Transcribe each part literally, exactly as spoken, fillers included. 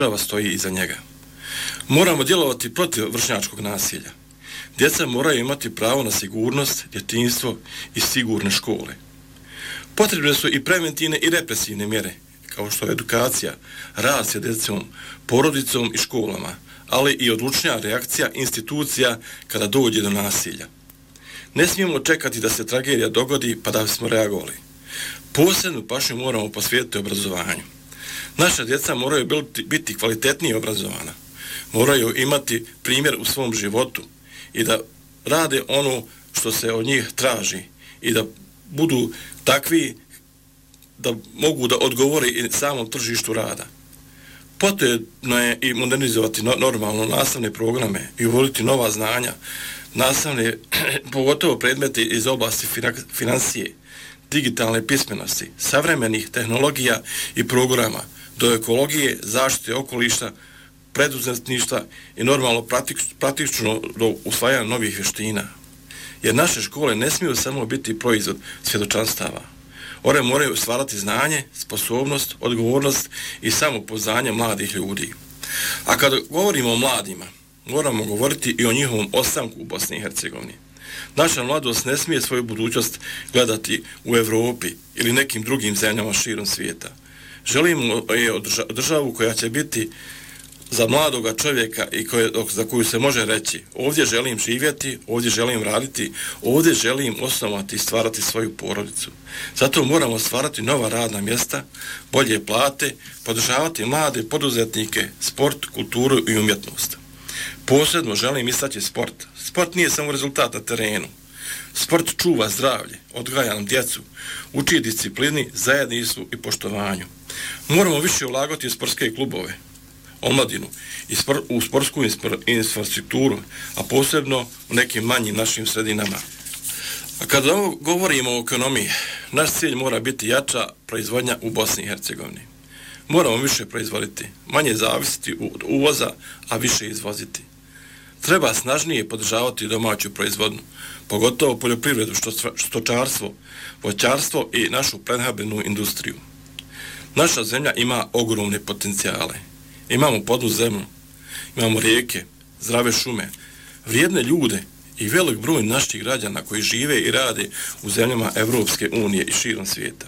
država stoji iza njega. Moramo djelovati protiv vršnjačkog nasilja. Djeca moraju imati pravo na sigurnost, djetinjstvo i sigurne škole. Potrebne su i preventivne i represivne mjere, kao što je edukacija, rad s djecom, porodicom i školama, ali i odlučnija reakcija institucija kada dođe do nasilja. Ne smijemo čekati da se tragedija dogodi pa da bismo reagovali. Posebnu pažnju moramo posvetiti obrazovanju. Naša djeca moraju biti kvalitetnije obrazovana, moraju imati primjer u svom životu i da rade ono što se od njih traži i da budu takvi da mogu da odgovore i samom tržištu rada. Potrebno je i modernizovati normalno nastavne programe i uvoditi nova znanja, nastavne, pogotovo predmete iz oblasti financije, digitalne pismenosti, savremenih tehnologija i programa, do ekologije, zaštite okoliša, preduzetništva i normalno praktično do usvajanja novih vještina. Jer naše škole ne smiju samo biti proizvod svjedočanstava. One moraju stvarati znanje, sposobnost, odgovornost i samopouzdanje mladih ljudi. A kada govorimo o mladima, moramo govoriti i o njihovom ostanku u Bosni i Hercegovini. Naša mladost ne smije svoju budućnost gledati u Evropi ili nekim drugim zemljama širom svijeta. Želimo je državu koja će biti za mladoga čovjeka i koje, za koju se može reći ovdje želim živjeti, ovdje želim raditi, ovdje želim osnovati i stvarati svoju porodicu. Zato moramo stvarati nova radna mjesta, bolje plate, podržavati mlade poduzetnike, sport, kulturu i umjetnost. Posebno želim istaći sport. Sport nije samo rezultat na terenu. Sport čuva zdravlje, odgaja nam djecu, uči disciplini, zajedništvu i poštovanju. Moramo više ulagati u sportske klubove, omladinu i spor, u sportsku infrastrukturu, a posebno u nekim manjim našim sredinama. A kada govorimo o ekonomiji, naš cilj mora biti jača proizvodnja u Bosni i Hercegovini. Moramo više proizvoditi, manje zavisiti od uvoza, a više izvoziti. Treba snažnije podržavati domaću proizvodnju, pogotovo poljoprivredu, stočarstvo, voćarstvo i našu prehrambenu industriju. Naša zemlja ima ogromne potencijale. Imamo plodnu zemlju, imamo rijeke, zdrave šume, vrijedne ljude i velik broj naših građana koji žive i rade u zemljama Evropske unije i širom svijeta.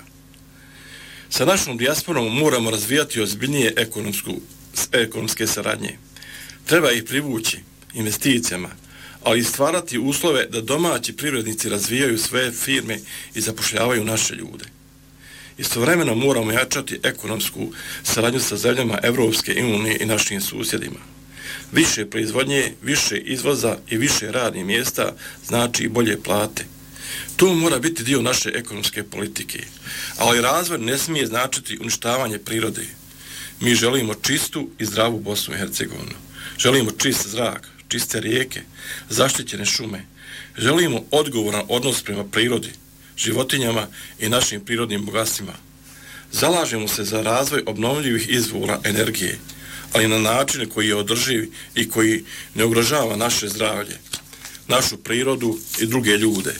Sa našom dijasporom moramo razvijati ozbiljnije ekonomske saradnje. Treba ih privući investicijama, ali i stvarati uslove da domaći privrednici razvijaju svoje firme i zapošljavaju naše ljude. Istovremeno moramo jačati ekonomsku saradnju sa zemljama Evropske unije i našim susjedima. Više proizvodnje, više izvoza i više radnih mjesta znači i bolje plate. To mora biti dio naše ekonomske politike, ali razvoj ne smije značiti uništavanje prirode. Mi želimo čistu i zdravu Bosnu i Hercegovinu. Želimo čist zrak, čiste rijeke, zaštićene šume. Želimo odgovoran odnos prema prirodi, životinjama i našim prirodnim bogatstvima. Zalažemo se za razvoj obnovljivih izvora energije, ali na način koji je održiv i koji ne ugrožava naše zdravlje, našu prirodu i druge ljude.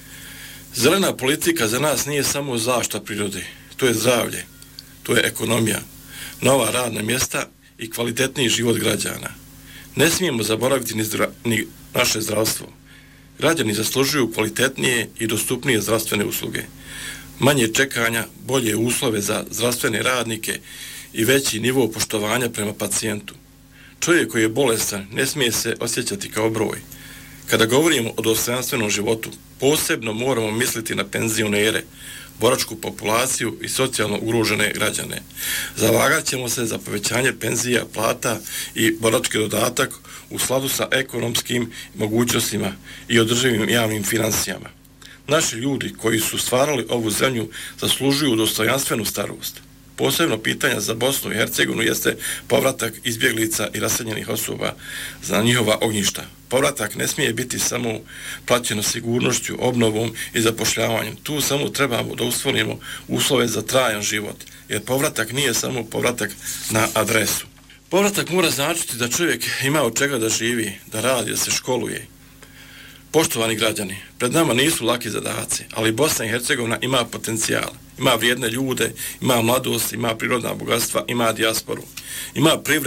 Zelena politika za nas nije samo zaštita prirode, to je zdravlje, to je ekonomija, nova radna mjesta i kvalitetniji život građana. Ne smijemo zaboraviti ni, zdra, ni naše zdravstvo. Građani zaslužuju kvalitetnije i dostupnije zdravstvene usluge, manje čekanja, bolje uslove za zdravstvene radnike i veći nivo poštovanja prema pacijentu. Čovjek koji je bolestan ne smije se osjećati kao broj. Kada govorimo o dostojanstvenom životu, posebno moramo misliti na penzionere, boračku populaciju i socijalno ugrožene građane. Zalagat ćemo se za povećanje penzija, plata i borački dodatak u skladu sa ekonomskim mogućnostima i održivim javnim financijama. Naši ljudi koji su stvarali ovu zemlju zaslužuju dostojanstvenu starost. Posebno pitanja za Bosnu i Hercegovinu jeste povratak izbjeglica i raseljenih osoba za njihova ognjišta. Povratak ne smije biti samo plaćeno sigurnošću, obnovom i zapošljavanjem. Tu samo trebamo da usvojimo uslove za trajan život, jer povratak nije samo povratak na adresu. Povratak mora značiti da čovjek ima od čega da živi, da radi, da se školuje. Poštovani građani, pred nama nisu laki zadaci, ali Bosna i Hercegovina ima potencijal, ima vrijedne ljude, ima mladost, ima prirodna bogatstva, ima dijasporu, ima privredu.